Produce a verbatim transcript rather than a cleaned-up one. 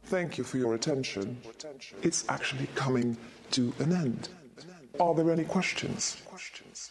Thank you for your attention. It's actually coming to an end. Are there any questions?